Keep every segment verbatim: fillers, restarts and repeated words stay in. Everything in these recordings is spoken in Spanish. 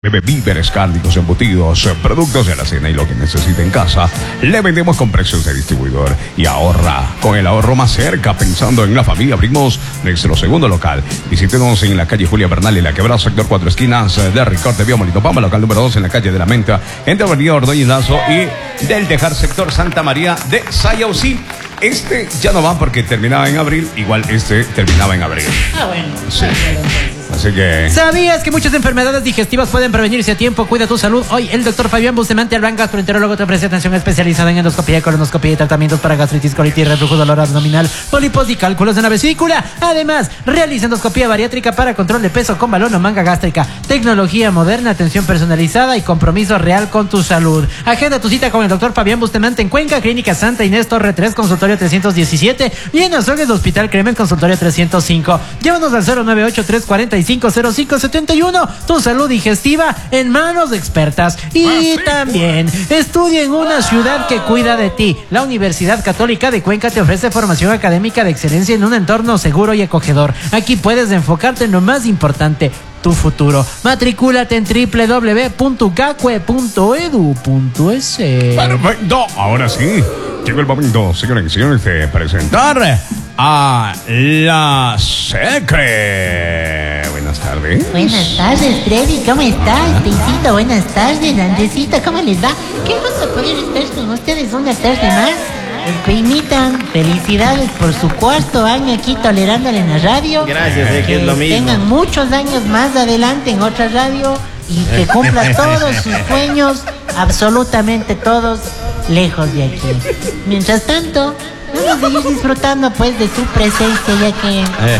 Víveres, cárnicos, embutidos, productos de la cena y lo que necesite en casa, le vendemos con precios de distribuidor y ahorra con el ahorro más cerca. Pensando en la familia, abrimos nuestro segundo local. Visítenos en la calle Julia Bernal y la Quebrada, sector cuatro esquinas de Ricorte, Vía Molito Pama, local número dos en la calle de la Menta, entre Avenida Ordóñez Lazo y del Tejar, sector Santa María de Sayausí. Este ya no va porque terminaba en abril, igual este terminaba en abril. Ah, bueno. Sí. Así que... ¿Sabías que muchas enfermedades digestivas pueden prevenirse a tiempo? Cuida tu salud. Hoy el doctor Fabián Bustamante Albán, gastroenterólogo, te ofrece atención especializada en endoscopía, colonoscopía y tratamientos para gastritis, colitis, reflujo, dolor abdominal, pólipos y cálculos de la vesícula. Además, realiza endoscopía bariátrica para control de peso con balón o manga gástrica. Tecnología moderna, atención personalizada y compromiso real con tu salud. Agenda tu cita con el doctor Fabián Bustamante en Cuenca, Clínica Santa Inés, Torre tres, consultorio trescientos diecisiete. Y en Azogues, Hospital Cremen, consultorio trescientos cinco. Llámanos al cero nueve ocho tres cuatro cinco cero cinco siete uno. Tu salud digestiva en manos de expertas. Y también estudia en una ciudad que cuida de ti. La Universidad Católica de Cuenca te ofrece formación académica de excelencia en un entorno seguro y acogedor. Aquí puedes enfocarte en lo más importante, tu futuro. Matricúlate en doble u doble u doble u punto gacue punto edu punto es. Perfecto, ahora sí. Llegó el momento, señores y señores, de presentar a la Secre. Buenas tardes. Buenas tardes, Freddy, ¿cómo estás? Teisito, buenas tardes, Andresito, ¿cómo les va? Qué gusto poder estar con ustedes una tarde más. Primita, felicidades por su cuarto año aquí tolerándole en la radio. Gracias, eh, que es lo mismo. Tengan muchos años más adelante en otra radio y que cumpla todos sus sueños, absolutamente todos, lejos de aquí. Mientras tanto, vamos a seguir disfrutando pues de su presencia, ya que...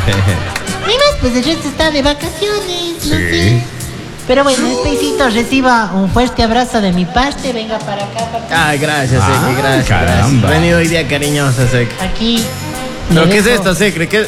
Y más, pues el resto está de vacaciones, no Sí. sé. Pero bueno, Espacito, reciba un fuerte abrazo de mi parte. Venga para acá, para acá. Ay, gracias, Ah, Secre, gracias, caramba. gracias. Venido hoy día cariñosa, Secre. Aquí. ¿Pero le qué es dejo- esto, Secre? ¿Qué...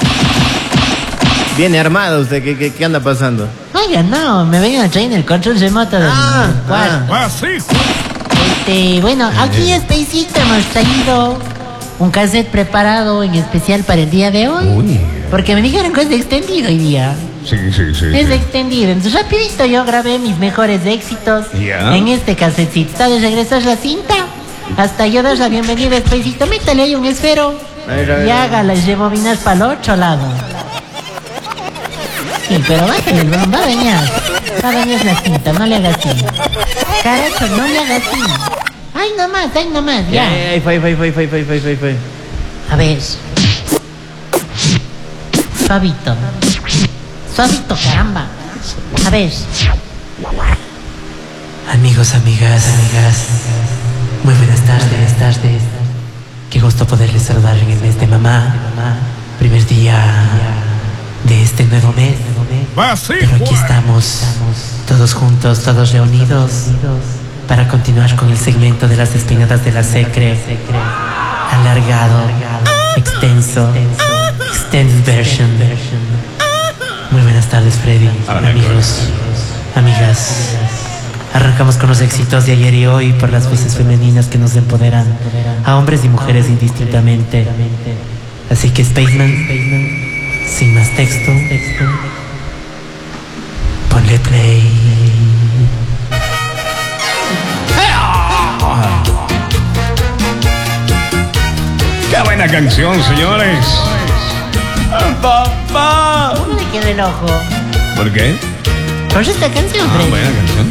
Viene armado usted, ¿qué, qué, qué anda pasando? Oiga, no, me vengan a traer en el control remoto del Ah, cuarto. Ah, sí. Este, bueno, aquí Espacito hemos traído un cassette preparado en especial para el día de hoy. Uy. Porque me dijeron que es de extendido hoy día. Sí, sí, sí. Es sí. extendido. Entonces rapidito yo grabé mis mejores éxitos Ya. en este cassetcito. Está de regresar la cinta. Hasta yo dar la bienvenida a Espacito. Métale ahí un esfero A ver, a ver, y a ver. hágala y rebobinar para el otro lado. Sí, pero bájale el volumen. Va a dañar. Va a dañar la cinta. No le hagas así. Carajo, no le hagas así. Ay, nomás, ay, nomás. Ya, Ya. ya, ahí fue, ahí fue, ahí fue, ahí fue, ahí fue, ahí fue, ahí fue. A ver. Suavito. Suavito, caramba. A ver. Amigos, amigas, amigas, muy buenas tardes, tardes. Qué gusto poderles saludar en el mes de mamá, primer día de este nuevo mes. Pero aquí estamos, todos juntos, todos reunidos, para continuar con el segmento de las despeinadas de la Secre. Alargado, extenso, extended version. Muy buenas tardes, Freddy, amigos, amigas. Arrancamos con los éxitos de ayer y hoy por las voces femeninas que nos empoderan a hombres y mujeres indistintamente. Así que Spaceman, sin más texto, ponle play. Qué buena canción, señores. Papá. Uno le queda el ojo. ¿Por qué? Por esta canción, Ah, Freddy. buena canción.